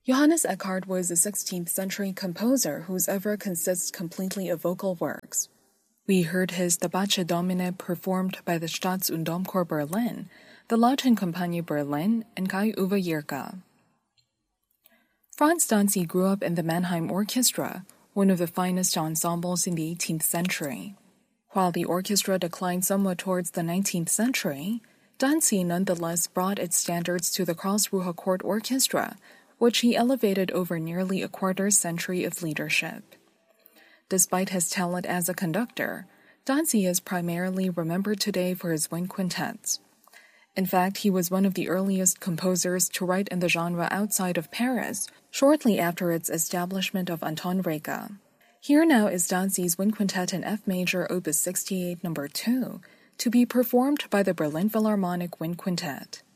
Johannes Eckart was a 16th-century composer whose oeuvre consists completely of vocal works. We heard his Da Pace Domine performed by the Staats- und Domchor Berlin, the Lautenkompagne Berlin, and Kai Uwe Jirka. Franz Danzi grew up in the Mannheim Orchestra, one of the finest ensembles in the 18th century. While the orchestra declined somewhat towards the 19th century, Danzi nonetheless brought its standards to the Karlsruhe Court Orchestra, which he elevated over nearly a quarter-century of leadership. Despite his talent as a conductor, Danzi is primarily remembered today for his wind quintets. In fact, he was one of the earliest composers to write in the genre outside of Paris, shortly after its establishment of Anton Reicha. Here now is Danzi's Wind Quintet in F major, Opus 68, No. 2, to be performed by the Berlin Philharmonic Wind Quintet.